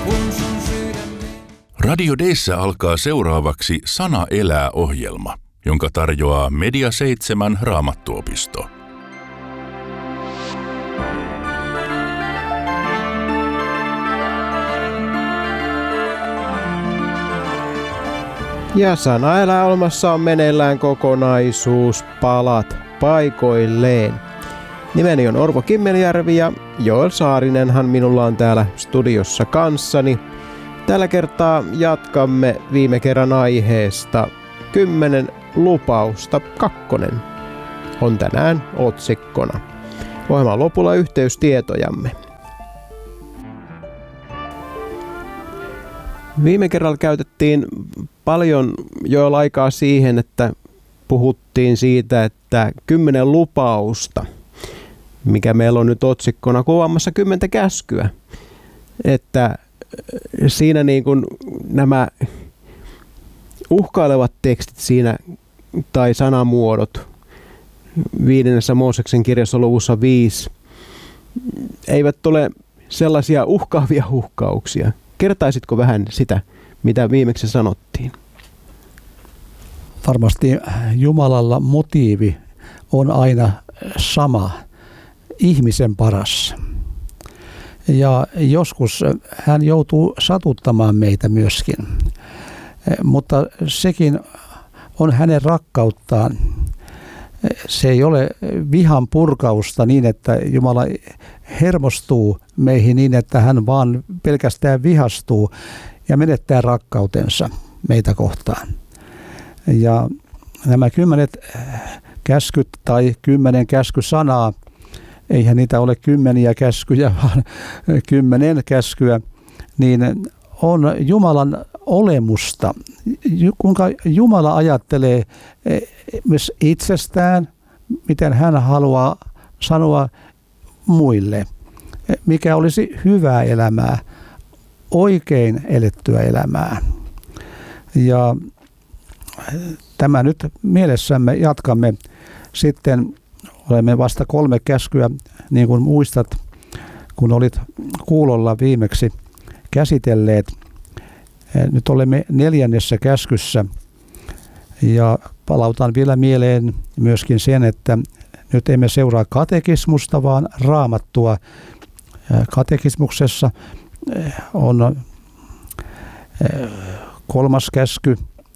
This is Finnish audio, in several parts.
Radio Deissä alkaa seuraavaksi Sana elää -ohjelma, jonka tarjoaa Media 7 Raamattuopisto. Ja Sana elää -ohjelmassa on meneillään kokonaisuus Palat paikoilleen. Nimeni on Orvo Kimmeljärvi ja Joel Saarinenhan minulla on täällä studiossa kanssani. Tällä kertaa jatkamme viime kerran aiheesta 10 lupausta 2 on tänään otsikkona. Ohjelman lopulla yhteystietojamme. Viime kerralla käytettiin paljon jo aikaa siihen, että puhuttiin siitä, että 10 lupausta, mikä meillä on nyt otsikkona kuvaamassa 10 käskyä, että siinä niin kuin nämä uhkailevat tekstit siinä tai sanamuodot 5. Mooseksen kirjassa luvussa 5 eivät ole sellaisia uhkaavia uhkauksia. Kertaisitko vähän sitä, mitä viimeksi sanottiin? Varmasti Jumalalla motiivi on aina sama, ihmisen paras. Ja joskus hän joutuu satuttamaan meitä myöskin, mutta sekin on hänen rakkauttaan. Se ei ole vihan purkausta niin, että Jumala hermostuu meihin niin, että hän vaan pelkästään vihastuu ja menettää rakkautensa meitä kohtaan. Ja nämä 10 käskyt tai 10 käskysanaa, eihän niitä ole 10 käskyjä, vaan 10 käskyä, niin on Jumalan olemusta. Kuinka Jumala ajattelee myös itsestään, miten hän haluaa sanoa muille, mikä olisi hyvää elämää, oikein elettyä elämää. Ja tämä nyt mielessämme jatkamme. Sitten olemme vasta 3 käskyä, niin kuin muistat, kun olit kuulolla viimeksi käsitelleet. Nyt olemme 4. käskyssä ja palautan vielä mieleen myöskin sen, että nyt emme seuraa katekismusta, vaan Raamattua. Katekismuksessa on 3. käsky,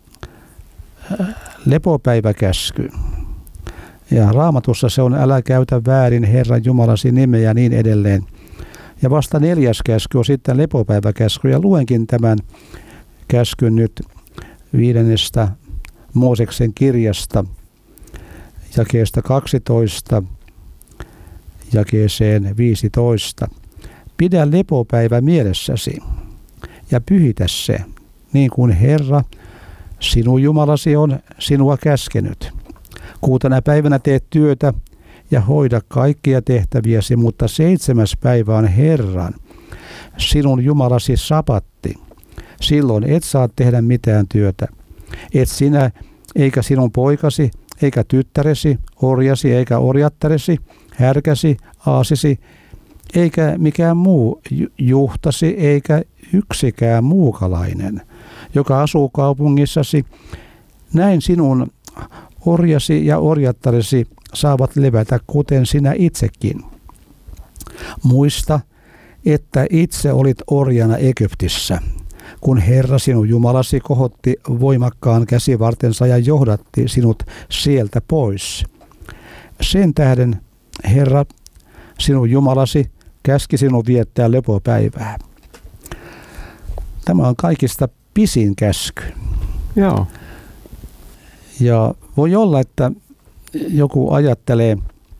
lepopäiväkäsky. Ja Raamatussa se on älä käytä väärin Herran Jumalasi nimeä ja niin edelleen. Ja vasta 4. käsky on sitten lepopäiväkäsky. Ja luenkin tämän käskyn nyt 5. Mooseksen kirjasta jakeesta 12 jakeeseen 15. Pidä lepopäivä mielessäsi ja pyhitä se, niin kuin Herra, sinun Jumalasi on sinua käskenyt. 6. päivänä teet työtä ja hoida kaikkia tehtäviäsi, mutta 7. päivä on Herran, sinun Jumalasi sapatti. Silloin et saa tehdä mitään työtä. Et sinä, eikä sinun poikasi, eikä tyttäresi, orjasi, eikä orjattaresi, härkäsi, aasisi, eikä mikään muu juhtasi, eikä yksikään muukalainen, joka asuu kaupungissasi. Näin sinun orjasi ja orjattaresi saavat levätä, kuten sinä itsekin. Muista, että itse olit orjana Egyptissä, kun Herra sinun Jumalasi kohotti voimakkaan käsivartensa ja johdatti sinut sieltä pois. Sen tähden Herra sinun Jumalasi käski sinun viettää lepopäivää. Tämä on kaikista pisin käsky. Joo. Ja voi olla, että joku ajattelee,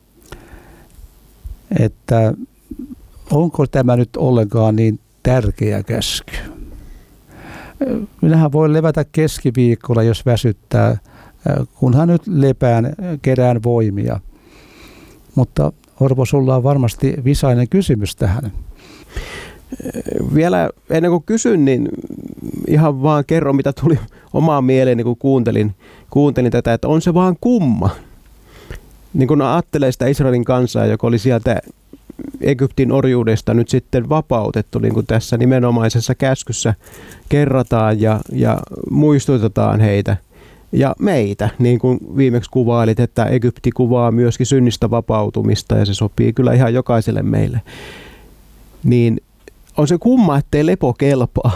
että onko tämä nyt ollenkaan niin tärkeä käsky. Minähän voi levätä keskiviikolla, jos väsyttää, kunhan nyt lepään, kerään voimia. Mutta Orvo, sulla on varmasti visainen kysymys tähän. Vielä ennen kuin kysyn, niin ihan vaan kerro, mitä tuli omaan mieleeni, kun kuuntelin tätä, että on se vaan kumma. Niin kun ajattelee sitä Israelin kansaa, joka oli sieltä Egyptin orjuudesta nyt sitten vapautettu, niin kuin tässä nimenomaisessa käskyssä kerrataan ja muistutetaan heitä. Ja meitä, niin kuin viimeksi kuvailit, että Egypti kuvaa myöskin synnistä vapautumista ja se sopii kyllä ihan jokaiselle meille. Niin on se kumma, ettei lepo kelpaa.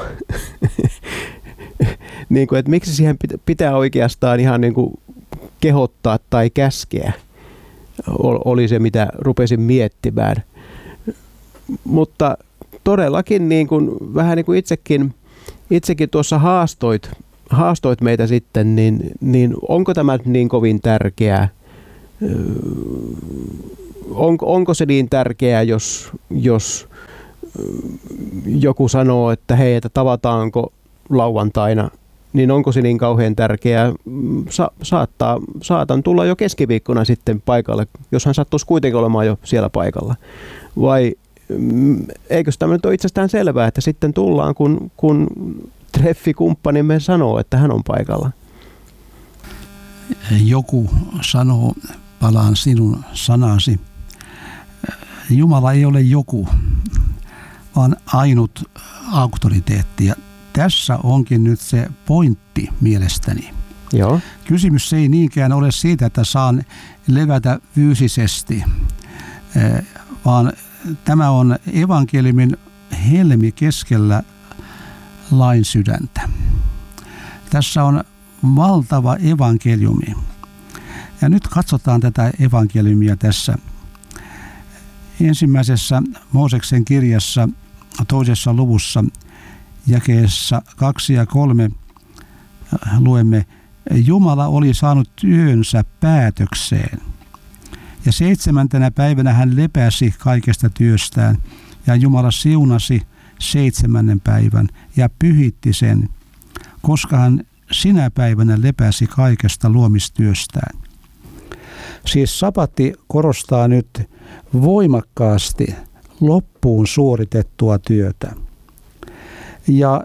Niin kuin, että miksi siihen pitää oikeastaan ihan niin kuin kehottaa tai käskeä, oli se mitä rupesin miettimään. Mutta todellakin niin kuin, vähän niin kuin itsekin tuossa haastoit meitä sitten, niin onko tämä niin kovin tärkeää? Onko se niin tärkeää, jos joku sanoo, että hei, että tavataanko lauantaina, niin onko se niin kauhean tärkeää? Saatan tulla jo keskiviikkona sitten paikalle, jos hän sattuisi kuitenkin olemaan jo siellä paikalla. Vai eikö tämä nyt ole itsestään selvää, että sitten tullaan, kun treffikumppanimme sanoo, että hän on paikalla? Joku sanoo, palaan sinun sanasi. Jumala ei ole joku, vaan ainut auktoriteetti. Ja tässä onkin nyt se pointti mielestäni. Joo. Kysymys ei niinkään ole siitä, että saan levätä fyysisesti, vaan tämä on evankeliumin helmi keskellä lain sydäntä. Tässä on valtava evankeliumi. Ja nyt katsotaan tätä evankeliumia tässä ensimmäisessä Mooseksen kirjassa 2. luvussa jakeessa 2 ja 3 luemme: Jumala oli saanut työnsä päätökseen. Ja 7. päivänä hän lepäsi kaikesta työstään. Ja Jumala siunasi 7. päivän ja pyhitti sen, koska hän sinä päivänä lepäsi kaikesta luomistyöstään. Siis sabatti korostaa nyt voimakkaasti loppuun suoritettua työtä. Ja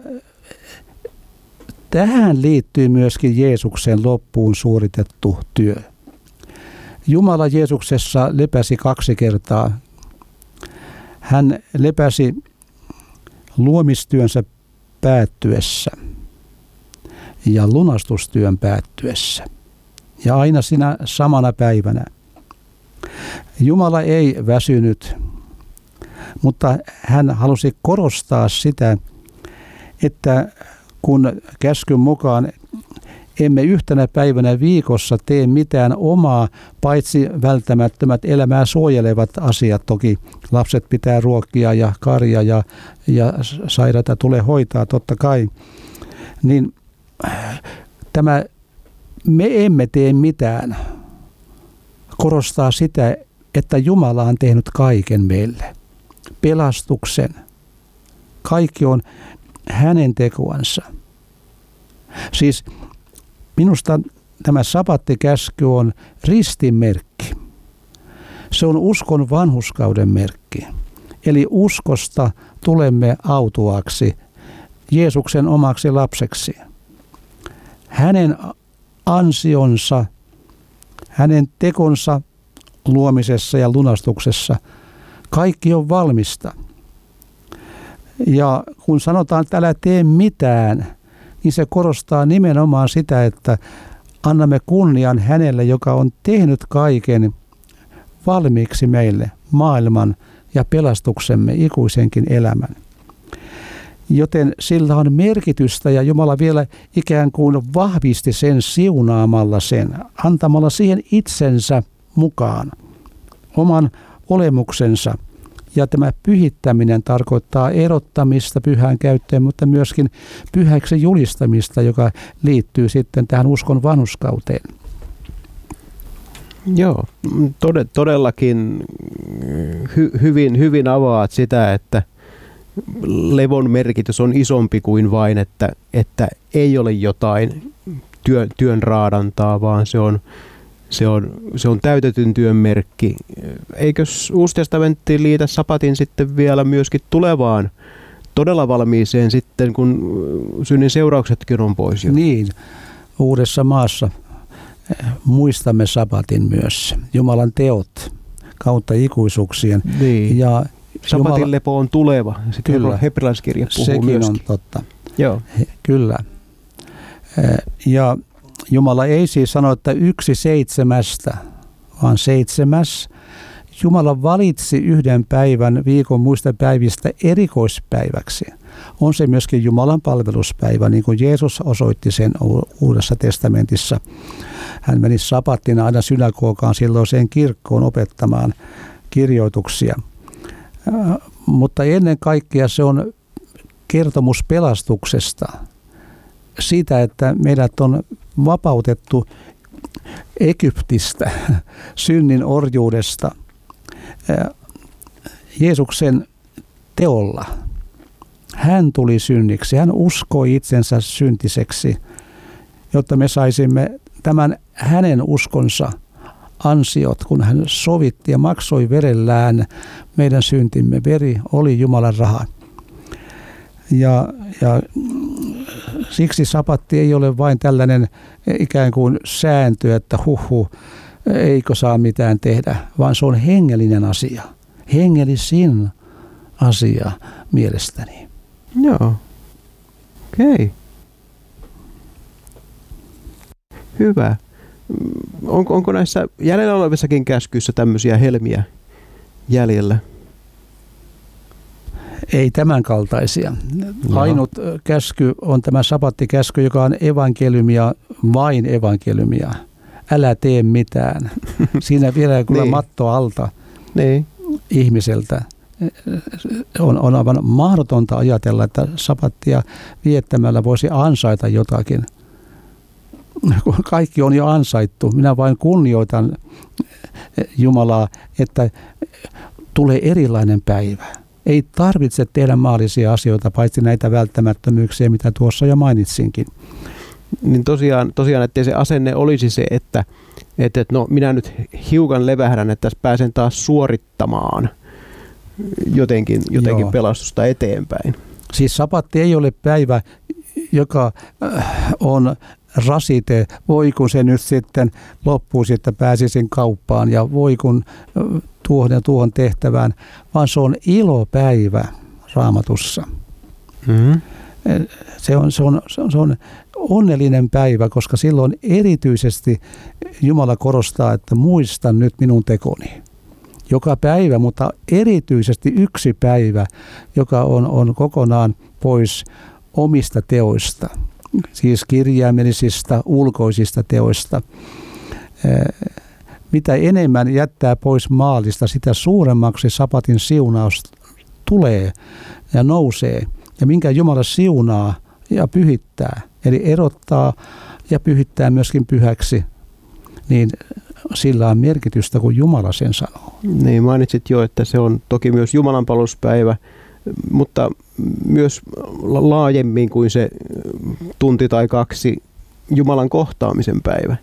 tähän liittyy myöskin Jeesuksen loppuun suoritettu työ. Jumala Jeesuksessa lepäsi 2 kertaa. Hän lepäsi luomistyönsä päättyessä ja lunastustyön päättyessä. Ja aina sinä samana päivänä. Jumala ei väsynyt, mutta hän halusi korostaa sitä, että kun käskyn mukaan emme yhtenä päivänä viikossa tee mitään omaa, paitsi välttämättömät elämää suojelevat asiat. Toki lapset pitää ruokkia ja karja ja sairaita tulee hoitaa totta kai. Niin tämä me emme tee mitään korostaa sitä, että Jumala on tehnyt kaiken meille. Pelastuksen. Kaikki on hänen tekoansa. Siis minusta tämä sabattikäsky on ristinmerkki. Se on uskon vanhurskauden merkki. Eli uskosta tulemme autuaksi, Jeesuksen omaksi lapseksi. Hänen ansionsa, hänen tekonsa luomisessa ja lunastuksessa, kaikki on valmista. Ja kun sanotaan, että älä tee mitään, niin se korostaa nimenomaan sitä, että annamme kunnian hänelle, joka on tehnyt kaiken valmiiksi meille, maailman ja pelastuksemme, ikuisenkin elämän. Joten sillä on merkitystä ja Jumala vielä ikään kuin vahvisti sen siunaamalla sen, antamalla siihen itsensä mukaan, oman olemuksensa. Ja tämä pyhittäminen tarkoittaa erottamista pyhään käyttöön, mutta myöskin pyhäksi julistamista, joka liittyy sitten tähän uskon vanhurskauteen. Joo, todellakin hyvin avaat sitä, että levon merkitys on isompi kuin vain, että ei ole jotain työn raadantaa, vaan se on täytetyn työn merkki. Eikös Uusi testamentti liitä sabatin sitten vielä myöskin tulevaan todella valmiiseen sitten, kun synnin seurauksetkin on pois jo? Niin, uudessa maassa muistamme sabatin myös. Jumalan teot, kautta ikuisuuksien. Niin. Ja Sabatin lepo on tuleva. Kyllä. Hebrealaiskirja puhuu sekin myöskin. on totta. Joo. Kyllä. Ja Jumala ei siis sano, että 1/7, vaan 7. Jumala valitsi yhden päivän viikon muista päivistä erikoispäiväksi. On se myöskin Jumalan palveluspäivä, niin kuin Jeesus osoitti sen Uudessa testamentissa. Hän meni sabattina aina synagogaan silloiseen kirkkoon opettamaan kirjoituksia. Mutta ennen kaikkea se on kertomus pelastuksesta. Siitä, että meidät on vapautettu Egyptistä, synnin orjuudesta, Jeesuksen teolla. Hän tuli synniksi, hän uskoi itsensä syntiseksi, jotta me saisimme tämän hänen uskonsa ansiot, kun hän sovitti ja maksoi verellään meidän syntimme. Veri oli Jumalan raha. Ja siksi sabatti ei ole vain tällainen ikään kuin sääntö, että eikö saa mitään tehdä, vaan se on hengellinen asia. Hengellisin asia mielestäni. Joo. Okei. Hyvä. Onko näissä jäljellä olevissakin käskyissä tämmöisiä helmiä jäljellä? Ei tämän kaltaisia. Ainut käsky on tämä sabattikäsky, joka on evankeliumia, vain evankeliumia. Älä tee mitään. Siinä vielä kyllä niin. matto alta niin. ihmiseltä. On aivan mahdotonta ajatella, että sabattia viettämällä voisi ansaita jotakin. Kaikki on jo ansaittu. Minä vain kunnioitan Jumalaa, että tulee erilainen päivä. Ei tarvitse tehdä maallisia asioita, paitsi näitä välttämättömyyksiä, mitä tuossa jo mainitsinkin. Niin tosiaan, ettei se asenne olisi se, että no minä nyt hiukan levähdän, että pääsen taas suorittamaan jotenkin pelastusta eteenpäin. Siis sabatti ei ole päivä, joka on rasite, voi kun se nyt sitten loppuisi, että pääsisin kauppaan ja voi kun tuohon ja tuohon tehtävään, vaan se on ilopäivä Raamatussa. Mm-hmm. Se on onnellinen päivä, koska silloin erityisesti Jumala korostaa, että muistan nyt minun tekoni. Joka päivä, mutta erityisesti yksi päivä, joka on kokonaan pois omista teoista, siis kirjaimellisista, ulkoisista teoista. Mitä enemmän jättää pois maalista, sitä suuremmaksi sabatin siunaus tulee ja nousee. Ja minkä Jumala siunaa ja pyhittää, eli erottaa ja pyhittää myöskin pyhäksi, niin sillä on merkitystä, kun Jumala sen sanoo. Niin, mainitsit jo, että se on toki myös Jumalan palveluspäivä, mutta myös laajemmin kuin se tunti tai kaksi Jumalan kohtaamisen päivä.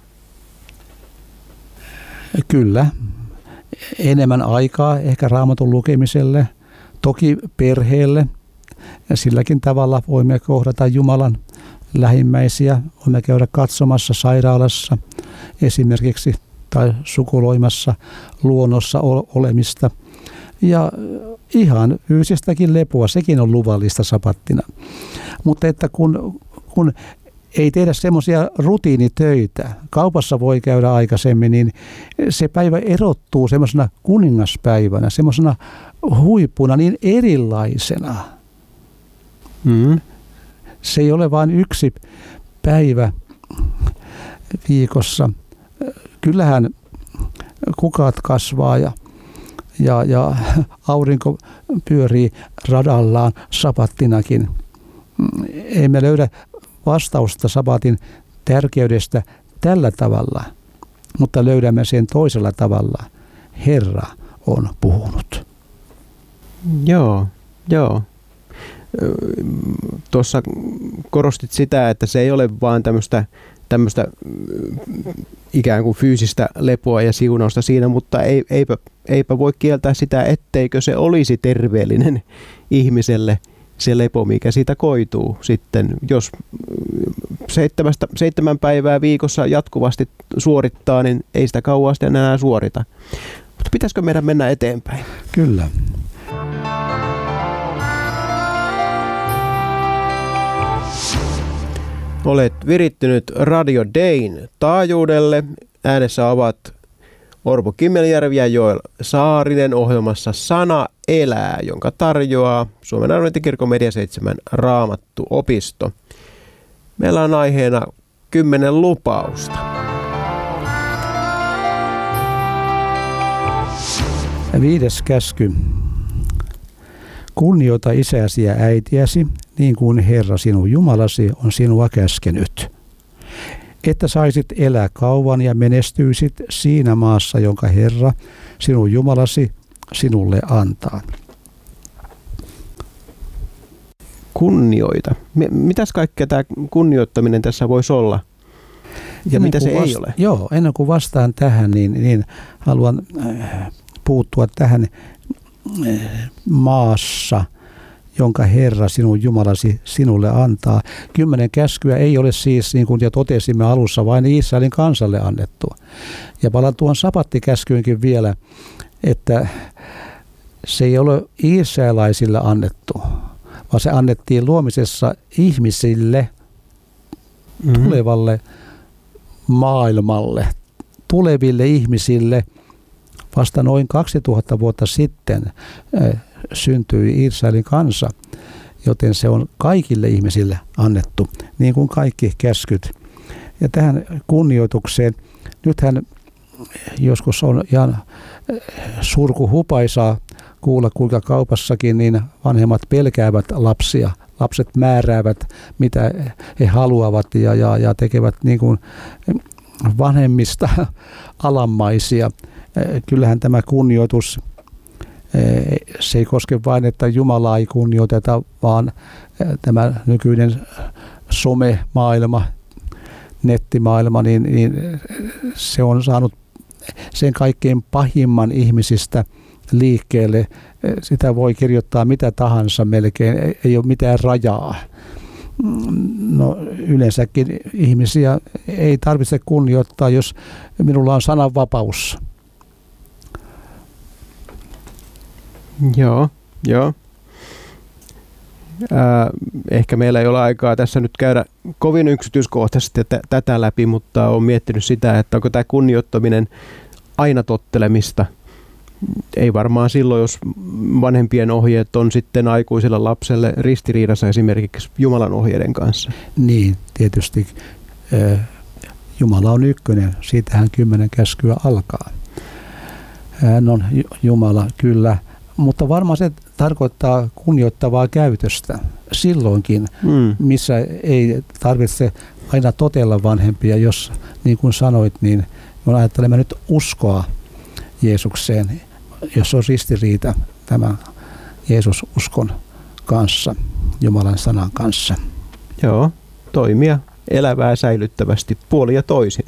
Kyllä. Enemmän aikaa ehkä Raamatun lukemiselle, toki perheelle. Ja silläkin tavalla voimme kohdata Jumalan lähimmäisiä. Voimme käydä katsomassa sairaalassa esimerkiksi tai sukuloimassa luonnossa olemista. Ja ihan fyysistäkin lepoa, sekin on luvallista sabattina. Mutta että kun ei tehdä semmoisia rutiinitöitä, kaupassa voi käydä aikaisemmin, niin se päivä erottuu semmoisena kuningaspäivänä, semmoisena huippuna, niin erilaisena. Mm. Se ei ole vain yksi päivä viikossa. Kyllähän kukat kasvaa ja aurinko pyörii radallaan sabattinakin. Emme löydä vastausta sabatin tärkeydestä tällä tavalla, mutta löydämme sen toisella tavalla. Herra on puhunut. Joo. Tuossa korostit sitä, että se ei ole vain tämmöistä ikään kuin fyysistä lepoa ja siunausta siinä, mutta eipä voi kieltää sitä, etteikö se olisi terveellinen ihmiselle se lepo, mikä siitä koituu sitten, jos 7 päivää viikossa jatkuvasti suorittaa, niin ei sitä kauan sitten enää suorita. Mutta pitäisikö meidän mennä eteenpäin? Kyllä. Olet virittynyt Radio Dayn taajuudelle. Äänessä ovat Orpo Kimmeljärvi ja Joel Saarinen ohjelmassa Sana elää, jonka tarjoaa Suomen Adventtikirkon Media 7 Raamattuopisto. Meillä on aiheena 10 lupausta. Ja 5. käsky. Kunnioita isäsi ja äitiäsi, niin kuin Herra sinun Jumalasi on sinua käskenyt. Että saisit elää kauan ja menestyisit siinä maassa, jonka Herra sinun Jumalasi sinulle antaa. Kunnioita. Mitäs kaikkea tämä kunnioittaminen tässä voisi olla? Ja mitä se ei ole? Joo, ennen kuin vastaan tähän, niin haluan puuttua tähän maassa, jonka Herra sinun Jumalasi sinulle antaa. 10 käskyä ei ole siis, niin kuin jo totesimme alussa, vain Israelin kansalle annettu. Ja palaan tuon sapattikäskyynkin vielä, että se ei ole israelaisille annettu, vaan se annettiin luomisessa ihmisille, tulevalle maailmalle, tuleville ihmisille. Vasta noin 2000 vuotta sitten syntyi Israelin kansa, joten se on kaikille ihmisille annettu, niin kuin kaikki käskyt. Ja tähän kunnioitukseen, nythän joskus on ihan surkuhupaisaa kuulla, kuinka kaupassakin niin vanhemmat pelkäävät lapsia. Lapset määräävät, mitä he haluavat ja tekevät niin kuin vanhemmista alammaisia. Kyllähän tämä kunnioitus, se ei koske vain, että Jumalaa ei kunnioiteta, vaan tämä nykyinen somemaailma, nettimaailma, niin se on saanut sen kaikkein pahimman ihmisistä liikkeelle. Sitä voi kirjoittaa mitä tahansa melkein, ei ole mitään rajaa. No yleensäkin ihmisiä ei tarvitse kunnioittaa, jos minulla on sananvapaus. Joo. Ehkä meillä ei ole aikaa tässä nyt käydä kovin yksityiskohtaisesti tätä läpi, mutta olen miettinyt sitä, että onko tämä kunnioittaminen aina tottelemista. Ei varmaan silloin, jos vanhempien ohjeet on sitten aikuiselle lapselle ristiriidassa esimerkiksi Jumalan ohjeiden kanssa. Niin, tietysti Jumala on ykkönen, siitähän 10 käskyä alkaa. Hän on Jumala, kyllä, mutta varmaan se tarkoittaa kunnioittavaa käytöstä silloinkin, missä ei tarvitse aina totella vanhempia, jos niin kuin sanoit, niin me ajattelemme nyt uskoa Jeesukseen, jos on ristiriita tämän Jeesus-uskon kanssa, Jumalan sanan kanssa. Joo, toimia elävää säilyttävästi puolin ja toisin.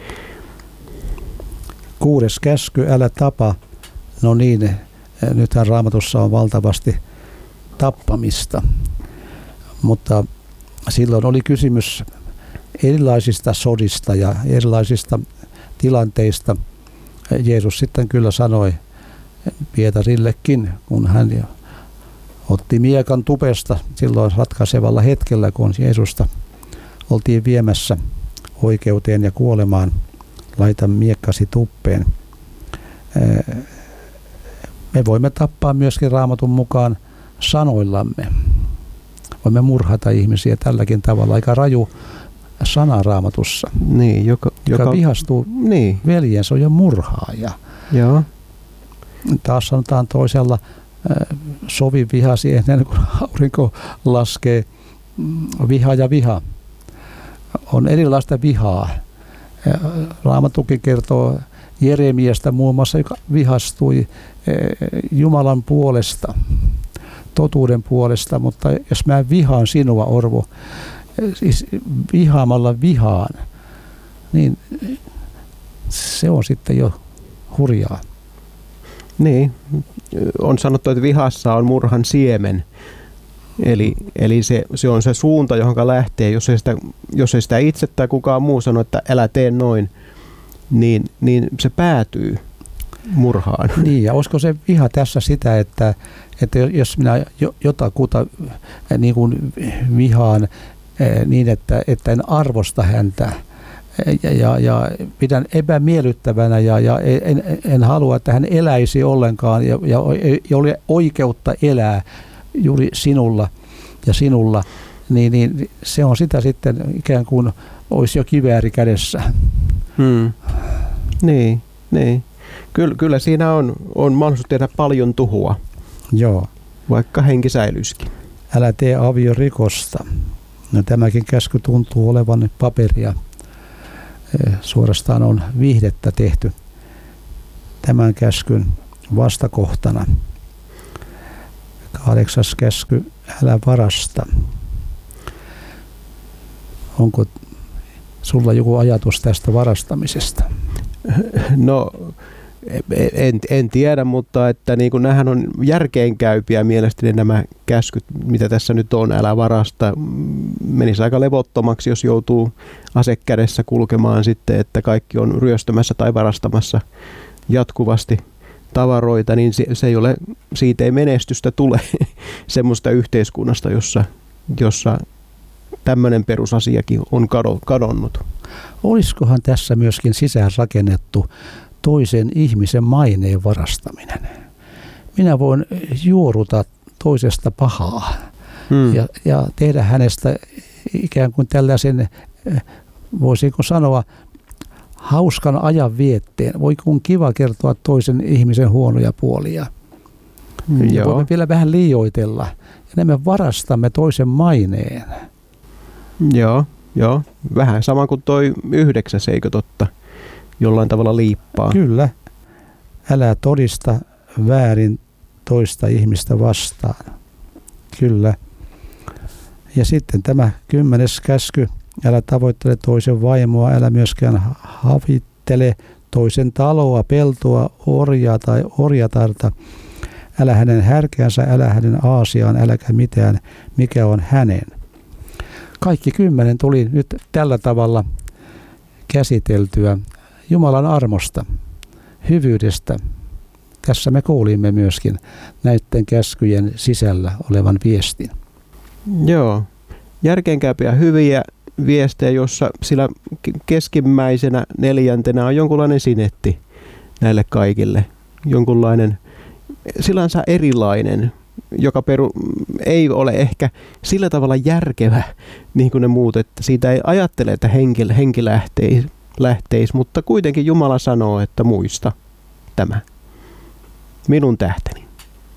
6. käsky, älä tapa. No niin, nythän Raamatussa on valtavasti tappamista, mutta silloin oli kysymys erilaisista sodista ja erilaisista tilanteista. Jeesus sitten kyllä sanoi Pietarillekin, kun hän otti miekan tupesta silloin ratkaisevalla hetkellä, kun Jeesusta oltiin viemässä oikeuteen ja kuolemaan, laita miekkasi tuppeen. Me voimme tappaa myöskin Raamatun mukaan sanoillamme. Voimme murhata ihmisiä tälläkin tavalla. Aika raju sana Raamatussa. Niin, joka vihastuu veljensä on jo murhaaja. Joo. Taas sanotaan toisella, sovi vihasi ennen kuin aurinko laskee. Viha ja viha. On erilaista vihaa. Raamatukin kertoo Jeremiasta muun muassa, joka vihastui Jumalan puolesta, totuuden puolesta, mutta jos mä vihaan sinua, Orvo, siis vihaamalla vihaan, niin se on sitten jo hurjaa. Niin, on sanottu, että vihassa on murhan siemen. Eli se on se suunta, johon lähtee, jos ei sitä itse tai kukaan muu sano, että älä tee noin, niin se päätyy murhaan. Niin, ja olisiko se viha tässä sitä, että jos minä jotakuta niin kuin vihaan niin, että en arvosta häntä ja pidän epämiellyttävänä ja en halua, että hän eläisi ollenkaan ja ei ole oikeutta elää juuri sinulla ja sinulla, niin se on sitä sitten ikään kuin olisi jo kivääri kädessä. Niin. Kyllä siinä on mahdollisuus tehdä paljon tuhoa. Joo. Vaikka henki säilyisikin. Älä tee aviorikosta. No, tämäkin käsky tuntuu olevan paperia. Suorastaan on viihdettä tehty tämän käskyn vastakohtana. 8. käsky, älä varasta. Onko sulla joku ajatus tästä varastamisesta? No, en tiedä, mutta että niin kuin nämähän on järkeenkäypiä mielestäni nämä käskyt, mitä tässä nyt on, älä varasta. Menisi aika levottomaksi, jos joutuu ase kädessä kulkemaan sitten, että kaikki on ryöstämässä tai varastamassa jatkuvasti tavaroita, niin se ei ole, siitä ei menestystä tule semmoista yhteiskunnasta, jossa tämmöinen perusasiakin on kadonnut. Olisikohan tässä myöskin sisään rakennettu toisen ihmisen maineen varastaminen? Minä voin juoruta toisesta pahaa ja tehdä hänestä ikään kuin tällaisen, voisinko sanoa, hauskan ajan vietteen. Voi kun kiva kertoa toisen ihmisen huonoja puolia. Ja voimme vielä vähän liioitella. Ja me varastamme toisen maineen. Joo. Vähän sama kuin toi 9, eikö totta? Jollain tavalla liippaa. Kyllä. Älä todista väärin toista ihmistä vastaan. Kyllä. Ja sitten tämä 10. käsky. Älä tavoittele toisen vaimoa, älä myöskään havittele toisen taloa, peltoa, orjaa tai orjatarta. Älä hänen härkäänsä, älä hänen aasiaan, äläkä mitään, mikä on hänen. Kaikki 10 tuli nyt tällä tavalla käsiteltyä Jumalan armosta, hyvyydestä. Tässä me kuulimme myöskin näiden käskyjen sisällä olevan viestin. Joo, järkeenkäypiä hyviä viestejä, jossa sillä keskimmäisenä 4. on jonkunlainen sinetti näille kaikille. Jonkunlainen sillänsä erilainen, joka ei ole ehkä sillä tavalla järkevä niin kuin ne muut, että siitä ei ajattele, että henki lähteisi, mutta kuitenkin Jumala sanoo, että muista tämä, minun tähteni.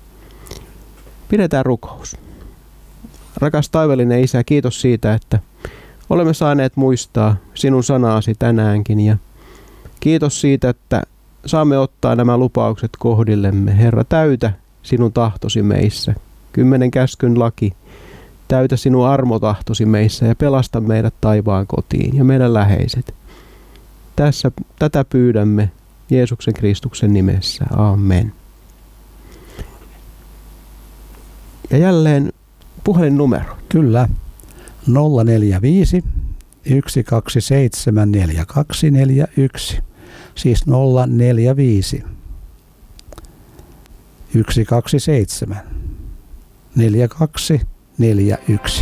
Pidetään rukous. Rakas taivaallinen Isä, kiitos siitä, että olemme saaneet muistaa sinun sanaasi tänäänkin ja kiitos siitä, että saamme ottaa nämä lupaukset kohdillemme. Herra, täytä sinun tahtosi meissä. 10 käskyn laki. Täytä sinun armotahtosi meissä ja pelasta meidät taivaan kotiin ja meidän läheiset. Tätä pyydämme Jeesuksen Kristuksen nimessä. Amen. Ja jälleen puhelinnumero. Kyllä. 045 127 4241. Siis 045 127 4241.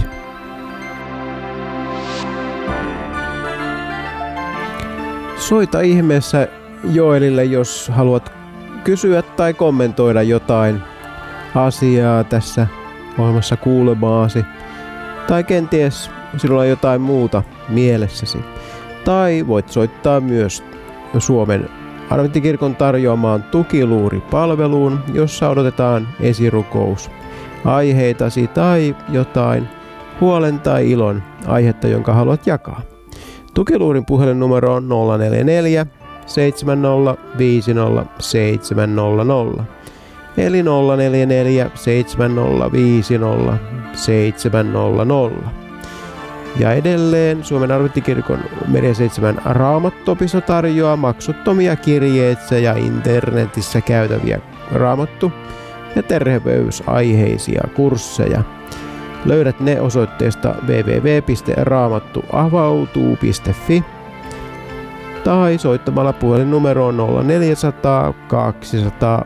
Soita ihmeessä Joelille, jos haluat kysyä tai kommentoida jotain asiaa tässä ohjelmassa kuulemaasi. Tai kenties sinulla on jotain muuta mielessäsi. Tai voit soittaa myös Suomen Adventtikirkon tarjoamaan tukiluuripalveluun, jossa odotetaan esirukous aiheitasi tai jotain huolen tai ilon aihetta, jonka haluat jakaa. Tukiluurin puhelinnumero on 044 70 50 700. Eli 044 70 50 700. Ja edelleen Suomen Adventtikirkon Media 7 Raamattu-opisto tarjoaa maksuttomia kirjeitä ja internetissä käytäviä raamattu- ja terveysaiheisia kursseja. Löydät ne osoitteesta www.raamattuavautuu.fi tai soittamalla puhelinnumeroon 0400 200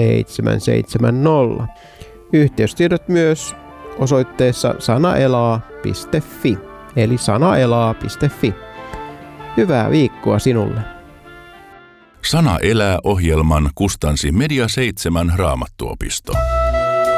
770. Yhteystiedot myös osoitteessa sanaelaa.fi, eli sanaelaa.fi. Hyvää viikkoa sinulle! Sana elää -ohjelman kustansi Media 7 Raamattuopisto.